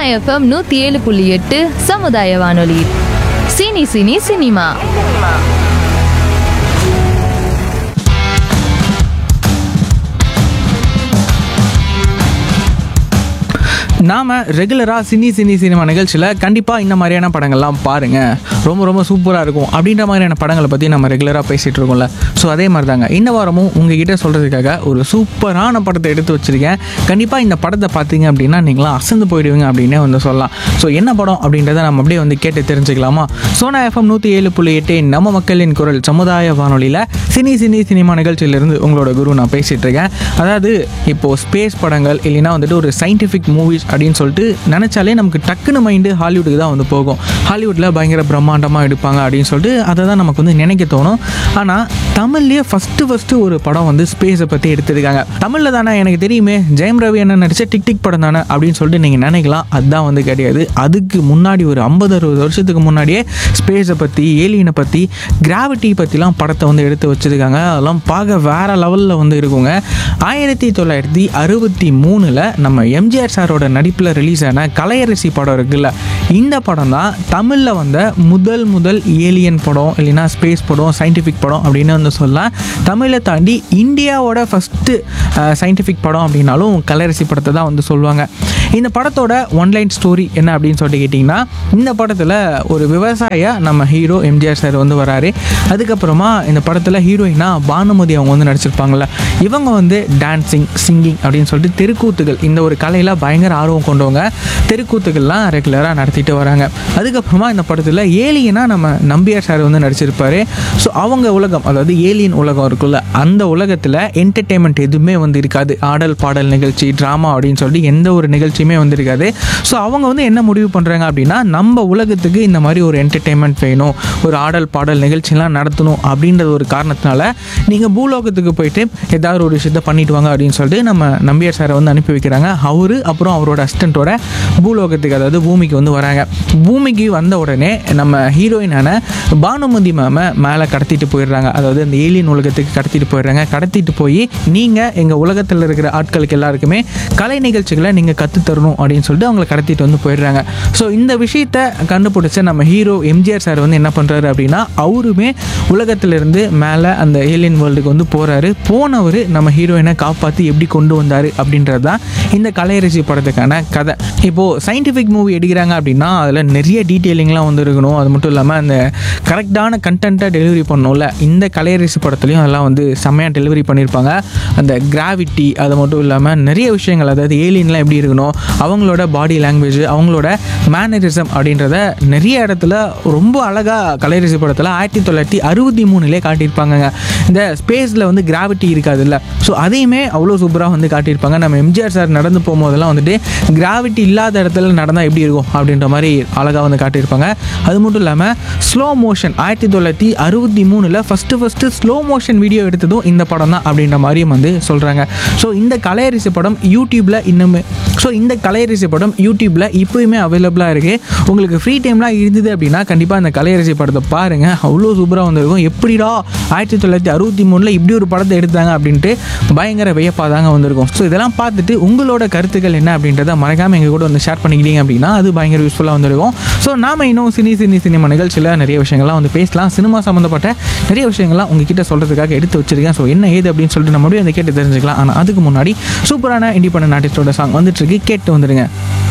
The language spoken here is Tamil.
எஃப்எம் 107.8 சமுதாய வானொலி. Cine cine cinema. நாம் ரெகுலராக சினிமா நிகழ்ச்சியில் கண்டிப்பாக இந்த மாதிரியான படங்கள்லாம் பாருங்கள், ரொம்ப ரொம்ப சூப்பராக இருக்கும் அப்படின்ற மாதிரியான படங்களை பற்றி நம்ம ரெகுலராக பேசிகிட்டு இருக்கோம்ல. ஸோ அதே மாதிரி தாங்க இந்த வாரமும் உங்ககிட்ட சொல்கிறதுக்காக ஒரு சூப்பரான படத்தை எடுத்து வச்சுருக்கேன். கண்டிப்பாக இந்த படத்தை பார்த்தீங்க அப்படின்னா நீங்களாம் அசந்து போயிடுவீங்க அப்படின்னே வந்து சொல்லலாம். ஸோ என்ன படம் அப்படின்றத நம்ம அப்படியே வந்து கேட்டு தெரிஞ்சுக்கலாமா? சோனா எஃப்எம் 107.8 நம்ம மக்களின் குரல் சமுதாய வானொலியில் சினிமா நிகழ்ச்சியிலேருந்து உங்களோட குரு நான் பேசிகிட்டு இருக்கேன். அதாவது இப்போது ஸ்பேஸ் படங்கள் இல்லைன்னா வந்துட்டு ஒரு சயின்டிஃபிக் மூவிஸ் அப்படின்னு சொல்லிட்டு நினச்சாலே நமக்கு டக்குன்னு மைண்டு ஹாலிவுட்டுக்கு தான் வந்து போகும். ஹாலிவுட்டில் பயங்கர பிரம்மாண்டமாக எடுப்பாங்க அப்படின்னு சொல்லிட்டு அதை தான் நமக்கு வந்து நினைக்க தோணும். ஆனால் தமிழ்லேயே ஃபஸ்ட்டு ஒரு படம் வந்து ஸ்பேஸை பற்றி எடுத்திருக்காங்க. தமிழில் தானே எனக்கு தெரியுமே, ஜெயம் ரவி என்ன நடித்த டிக் படம் தானே அப்படின்னு சொல்லிட்டு நீங்கள் நினைக்கலாம். அதுதான் வந்து கிடையாது. அதுக்கு முன்னாடி ஒரு 50-60 வருஷத்துக்கு முன்னாடியே ஸ்பேஸை பற்றி, ஏலியனை பற்றி, கிராவிட்டி பற்றிலாம் படத்தை வந்து எடுத்து வச்சுருக்காங்க. அதெல்லாம் பார்க்க வேறு லெவலில் வந்து இருக்குங்க. 1963 நம்ம எம்ஜிஆர் சாரோட நடிப்பில் ரிலீஸ் ஆன கலையரசி படம் இருக்குல்ல, இந்த படம் தான் தமிழில் வந்த முதல் ஏலியன் படம் இல்லைன்னா ஸ்பேஸ் படம், சயின்டிஃபிக் படம் அப்படின்னு வந்து சொல்லலாம். தமிழை தாண்டி இந்தியாவோட ஃபஸ்ட்டு சயின்டிஃபிக் படம் அப்படின்னாலும் கலையரசி படத்தை தான் வந்து சொல்லுவாங்க. இந்த படத்தோட ஒன்லைன் ஸ்டோரி என்ன அப்படின்னு சொல்லிட்டு கேட்டிங்கன்னா, இந்த படத்தில் ஒரு விவசாயியாக நம்ம ஹீரோ எம்ஜிஆர் சார் வந்து வராரு. அதுக்கப்புறமா இந்த படத்தில் ஹீரோயினாக பானுமதி அவங்க வந்து நடிச்சிருப்பாங்கள்ல, இவங்க வந்து டான்ஸிங், சிங்கிங் அப்படின்னு சொல்லிட்டு தெருக்கூத்துகள், இந்த ஒரு கலையில் பயங்கர ஆர்வம் கொண்டவங்க. தெருக்கூத்துக்கள்லாம் ரெகுலராக நடத்திட்டு வராங்க. அதுக்கப்புறமா இந்த படத்தில் ஏலியனாக நம்ம நம்பியார் சார் வந்து நடிச்சிருப்பார். ஸோ அவங்க உலகம், அதாவது ஏலியன் உலகம் இருக்குல்ல, அந்த உலகத்தில் என்டர்டெயின்மெண்ட் எதுவுமே வந்து இருக்காது. ஆடல் பாடல் நிகழ்ச்சி, ட்ராமா அப்படின்னு சொல்லிட்டு எந்த ஒரு நிகழ்ச்சியுமே வந்து இருக்காது. ஸோ அவங்க வந்து என்ன முடிவு பண்ணுறாங்க அப்படின்னா, நம்ம உலகத்துக்கு இந்த மாதிரி ஒரு என்டர்டெயின்மெண்ட் வேணும், ஒரு ஆடல் பாடல் நிகழ்ச்சிலாம் நடத்தணும் அப்படின்றது ஒரு காரணத்தினால நீங்கள் பூலோகத்துக்கு போயிட்டு ஏதாவது ஒரு விஷயத்த பண்ணிட்டு வாங்க அப்படின்னு சொல்லிட்டு நம்ம நம்பியார் சாரை வந்து அனுப்பி வைக்கிறாங்க. அவரு அப்புறம் அவரோட அசிஸ்டண்ட்டோட பூலோகத்துக்கு, அதாவது பூமிக்கு வந்து வராங்க. பூமிக்கு வந்த உடனே நம்ம ஹீரோயினான பானுமதி மேமை மேலே கடத்திட்டு போயிடுறாங்க. அதாவது அந்த ஏலியன் உலகத்துக்கு கடத்திட்டு போயிடுறாங்க. கடத்திட்டு போய் நீங்கள் எங்கள் உலகத்தில் இருக்கிற ஆட்களுக்கு எல்லாருக்குமே கலை நிகழ்ச்சிகளை நீங்கள் கற்றுத்தரணும் அப்படின்னு சொல்லிட்டு அவங்களை கடத்திட்டு வந்து போயிடுறாங்க. ஸோ இந்த விஷயத்தை கண்டுபிடிச்ச நம்ம ஹீரோ எம்ஜிஆர் சார் வந்து என்ன பண்ணுறாரு அப்படின்னா, அவருமே உலகத்திலிருந்து மேலே அந்த ஏலியன் வேர்ல்டுக்கு வந்து போகிறாரு. போனவர் நம்ம ஹீரோயினை காப்பாற்றி எப்படி கொண்டு வந்தார் அப்படின்றது தான் இந்த கலையரசி படத்துக்கான கதை. இப்போது சயின்டிஃபிக் மூவி எடுக்கிறாங்க அப்படின்னா அதில் நிறைய டீட்டெயிலிங்லாம் வந்து இருக்கணும். அது மட்டும் இல்லாமல் அந்த கரெக்டான கண்டென்ட்டை டெலிவரி பண்ணணும்ல. இந்த கலையரசி படத்துலையும் அதெல்லாம் வந்து செம்மையாக டெலிவரி பண்ணியிருப்பாங்க. அந்த கிராவிட்டி, அது மட்டும் இல்லாமல் நிறைய விஷயங்கள், அதாவது ஏலியன்லாம் எப்படி இருக்கணும், அவங்களோட பாடி லாங்குவேஜ், அவங்களோட மேனரிசம் அப்படின்றத நிறைய இடத்துல ரொம்ப அழகாக கலையரசி படத்தில் 1963 காட்டியிருப்பாங்க. இந்த ஸ்பேஸில் வந்து கிராவிட்டி இருக்காது இல்லை, ஸோ அதையுமே அவ்வளோ சூப்பராக வந்து காட்டியிருப்பாங்க. நம்ம எம்ஜிஆர் சார் நடந்து போகும்போதெல்லாம் வந்துட்டு கிராவிட்டி இல்லாத இடத்துல நடந்தால் எப்படி இருக்கும் அப்படின்ற மாதிரி அழகாக வந்து காட்டியிருப்பாங்க. அது மட்டும் இல்லாமல் slow motion 1963 first slow motion video எடுத்ததும் இந்த படம் தான் அப்படின்ற மாதிரியும் வந்து சொல்கிறாங்க. ஸோ இந்த கலையரசி படம் யூடியூப்பில் இப்போயுமே அவைலபிளாக இருக்குது. உங்களுக்கு ஃப்ரீ டைம்லாம் இருந்தது அப்படின்னா கண்டிப்பாக அந்த கலையரசி படத்தை பாருங்கள். அவ்வளோ சூப்பராக வந்துருக்கும். எப்படிடா 1963 இப்படி ஒரு படத்தை எடுத்தாங்க அப்படின்ட்டு பயங்கர வியப்பாக தாங்க வந்திருக்கும். ஸோ இதெல்லாம் பார்த்துட்டு உங்களோட கருத்துக்கள் என்ன அப்படின்றத மறக்காமல் எங்கள் கூட வந்து ஷேர் பண்ணிக்கிட்டீங்க அப்படின்னா அது பயங்கர யூஸ்ஃபுல்லாக வந்துருக்கும். ஸோ நாம் இன்னும் சினிமா நிகழ்ச்சியில் நிறைய விஷயங்கள்லாம் வந்து பேசலாம். சினிமா சம்மந்தப்பட்ட நிறைய விஷயங்கள்லாம் உங்ககிட்ட சொல்கிறதுக்காக எடுத்து வச்சிருக்கேன். ஸோ என்ன ஏது அப்படின்னு சொல்லிட்டு நம்ம வந்து கேட்டு தெரிஞ்சுக்கலாம். ஆனால் அதுக்கு முன்னாடி சூப்பரான இண்டிபெண்டன்ட் ஆர்டிஸ்டோட சாங் வந்துட்டு இருக்கு, கேட்டு வந்துடுங்க.